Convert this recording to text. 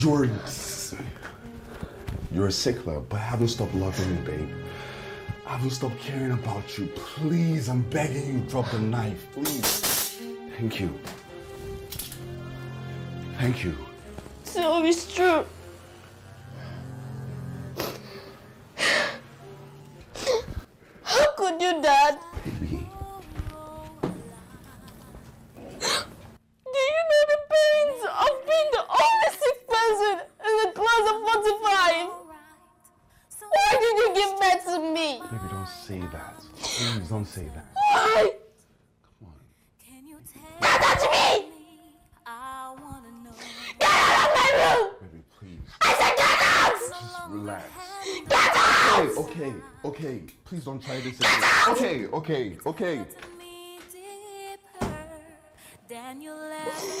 You're a sickler, but I haven't stopped loving you, babe. I haven't stopped caring about you. Please, I'm begging you, drop the knife, please. Thank you. Thank you. So it's true. How could you, Dad? Baby. Do you know the pains of being the only sick person in the class of 45? Why did you give birth to me? Baby, don't say that. Please don't say that. Why? Come on. Don't touch me! Get out of my room! Baby, please. I said get out! Just relax. Get out! Okay. Please don't try this again. Okay. Than you'll ever